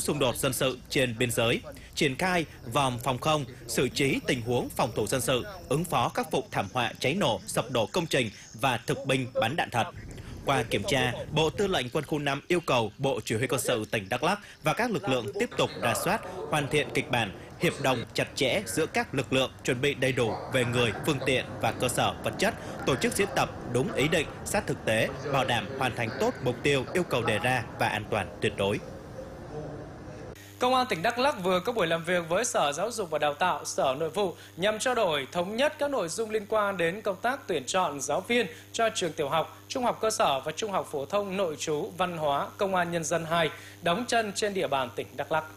xung đột dân sự trên biên giới, triển khai vòm phòng không, xử trí tình huống phòng thủ dân sự, ứng phó khắc phục thảm họa cháy nổ, sập đổ công trình và thực binh bắn đạn thật. Qua kiểm tra, Bộ Tư lệnh Quân khu 5 yêu cầu Bộ Chỉ huy Quân sự tỉnh Đắk Lắk và các lực lượng tiếp tục rà soát, hoàn thiện kịch bản, hiệp đồng chặt chẽ giữa các lực lượng, chuẩn bị đầy đủ về người, phương tiện và cơ sở vật chất, tổ chức diễn tập đúng ý định, sát thực tế, bảo đảm hoàn thành tốt mục tiêu yêu cầu đề ra và an toàn tuyệt đối. Công an tỉnh Đắk Lắk vừa có buổi làm việc với Sở Giáo dục và Đào tạo, Sở Nội vụ nhằm trao đổi thống nhất các nội dung liên quan đến công tác tuyển chọn giáo viên cho trường tiểu học, trung học cơ sở và trung học phổ thông nội trú văn hóa Công an Nhân dân 2 đóng chân trên địa bàn tỉnh Đắk Lắk.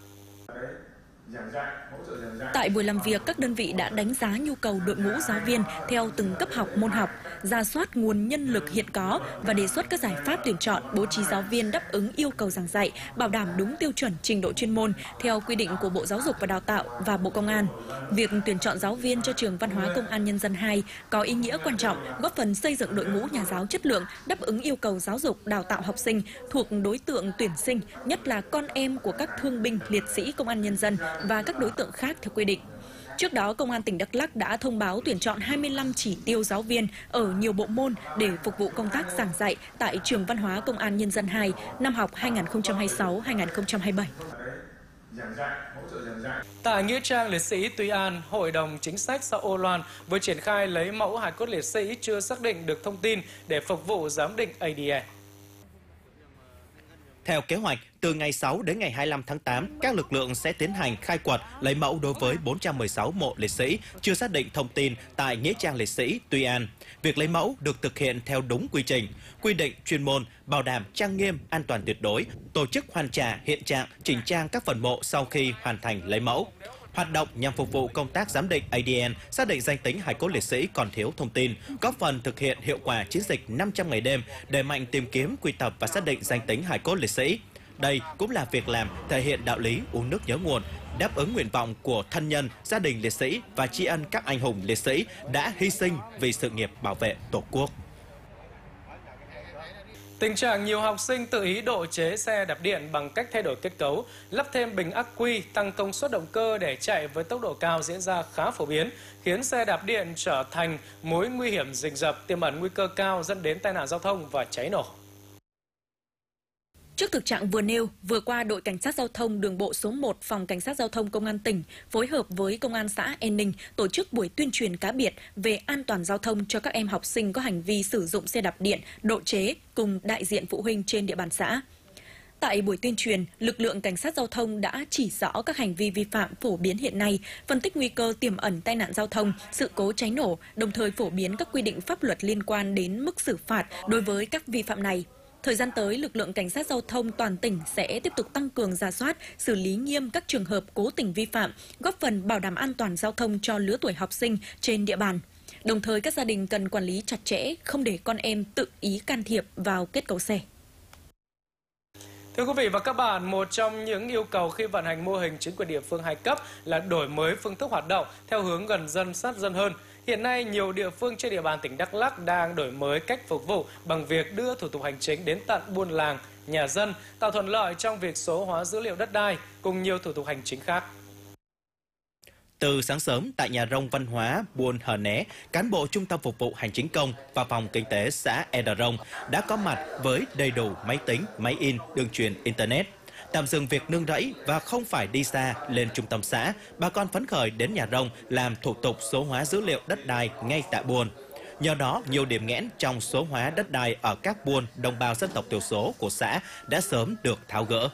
Tại buổi làm việc, các đơn vị đã đánh giá nhu cầu đội ngũ giáo viên theo từng cấp học môn học, rà soát nguồn nhân lực hiện có và đề xuất các giải pháp tuyển chọn, bố trí giáo viên đáp ứng yêu cầu giảng dạy, bảo đảm đúng tiêu chuẩn trình độ chuyên môn theo quy định của Bộ Giáo dục và Đào tạo và Bộ Công an. Việc tuyển chọn giáo viên cho trường Văn hóa Công an Nhân dân 2 có ý nghĩa quan trọng, góp phần xây dựng đội ngũ nhà giáo chất lượng, đáp ứng yêu cầu giáo dục đào tạo học sinh thuộc đối tượng tuyển sinh, nhất là con em của các thương binh, liệt sĩ Công an Nhân dân và các đối tượng khác theo quy định. Trước đó, Công an tỉnh Đắk Lắk đã thông báo tuyển chọn 25 chỉ tiêu giáo viên ở nhiều bộ môn để phục vụ công tác giảng dạy tại trường Văn hóa Công an Nhân dân 2 năm học 2026-2027. Tại Nghĩa trang liệt sĩ Tuy An, Hội đồng Chính sách xã Âu Loan vừa triển khai lấy mẫu hài cốt liệt sĩ chưa xác định được thông tin để phục vụ giám định ADN. Theo kế hoạch, từ ngày 6 đến ngày 25 tháng 8, các lực lượng sẽ tiến hành khai quật, lấy mẫu đối với 416 mộ liệt sĩ chưa xác định thông tin tại Nghĩa trang liệt sĩ Tuy An. Việc lấy mẫu được thực hiện theo đúng quy trình, quy định chuyên môn, bảo đảm trang nghiêm, an toàn tuyệt đối, tổ chức hoàn trả hiện trạng, chỉnh trang các phần mộ sau khi hoàn thành lấy mẫu. Hoạt động nhằm phục vụ công tác giám định ADN, xác định danh tính hài cốt liệt sĩ còn thiếu thông tin, góp phần thực hiện hiệu quả chiến dịch 500 ngày đêm, đẩy mạnh tìm kiếm, quy tập và xác định danh tính hài cốt liệt sĩ. Đây cũng là việc làm thể hiện đạo lý uống nước nhớ nguồn, đáp ứng nguyện vọng của thân nhân, gia đình liệt sĩ và tri ân các anh hùng liệt sĩ đã hy sinh vì sự nghiệp bảo vệ Tổ quốc. Tình trạng nhiều học sinh tự ý độ chế xe đạp điện bằng cách thay đổi kết cấu, lắp thêm bình ắc quy, tăng công suất động cơ để chạy với tốc độ cao diễn ra khá phổ biến, khiến xe đạp điện trở thành mối nguy hiểm rình rập, tiềm ẩn nguy cơ cao dẫn đến tai nạn giao thông và cháy nổ. Trước thực trạng vừa nêu, vừa qua đội Cảnh sát Giao thông Đường bộ số 1 Phòng Cảnh sát Giao thông Công an tỉnh phối hợp với Công an xã An Ninh tổ chức buổi tuyên truyền cá biệt về an toàn giao thông cho các em học sinh có hành vi sử dụng xe đạp điện, độ chế cùng đại diện phụ huynh trên địa bàn xã. Tại buổi tuyên truyền, lực lượng Cảnh sát Giao thông đã chỉ rõ các hành vi vi phạm phổ biến hiện nay, phân tích nguy cơ tiềm ẩn tai nạn giao thông, sự cố cháy nổ, đồng thời phổ biến các quy định pháp luật liên quan đến mức xử phạt đối với các vi phạm này. Thời gian tới, lực lượng Cảnh sát Giao thông toàn tỉnh sẽ tiếp tục tăng cường rà soát, xử lý nghiêm các trường hợp cố tình vi phạm, góp phần bảo đảm an toàn giao thông cho lứa tuổi học sinh trên địa bàn. Đồng thời, các gia đình cần quản lý chặt chẽ, không để con em tự ý can thiệp vào kết cấu xe. Thưa quý vị và các bạn, một trong những yêu cầu khi vận hành mô hình chính quyền địa phương 2 cấp là đổi mới phương thức hoạt động theo hướng gần dân sát dân hơn. Hiện nay, nhiều địa phương trên địa bàn tỉnh Đắk Lắk đang đổi mới cách phục vụ bằng việc đưa thủ tục hành chính đến tận buôn làng, nhà dân, tạo thuận lợi trong việc số hóa dữ liệu đất đai cùng nhiều thủ tục hành chính khác. Từ sáng sớm tại nhà rông văn hóa Buôn Hờ Né, cán bộ Trung tâm Phục vụ Hành chính công và Phòng Kinh tế xã Ea Đờ Rông đã có mặt với đầy đủ máy tính, máy in, đường truyền Internet. Tạm dừng việc nương rẫy và không phải đi xa lên trung tâm xã, bà con phấn khởi đến nhà rông làm thủ tục số hóa dữ liệu đất đai ngay tại buôn. Nhờ đó, nhiều điểm nghẽn trong số hóa đất đai ở các buôn đồng bào dân tộc thiểu số của xã đã sớm được tháo gỡ.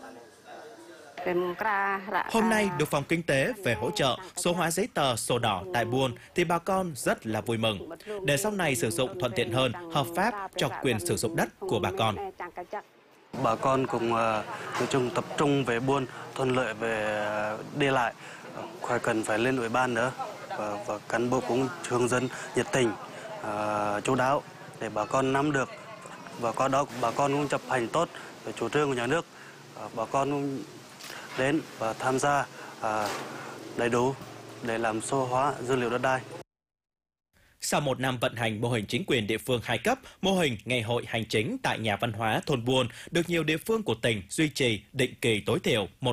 Hôm nay được Phòng Kinh tế về hỗ trợ số hóa giấy tờ sổ đỏ tại buôn thì bà con rất là vui mừng. Để sau này sử dụng thuận tiện hơn, hợp pháp cho quyền sử dụng đất của bà con. Bà con cũng nói chung tập trung về buôn, thuận lợi về đi lại, khỏi cần phải lên ủy ban nữa. Và cán bộ cũng hướng dẫn nhiệt tình, chú đáo để bà con nắm được. Và qua đó bà con cũng chấp hành tốt về chủ trương của nhà nước. Bà con cũng đến và tham gia đầy đủ để làm số hóa dữ liệu đất đai. Sau một năm vận hành mô hình chính quyền địa phương 2 cấp, mô hình ngày hội hành chính tại nhà văn hóa thôn buôn được nhiều địa phương của tỉnh duy trì định kỳ tối thiểu một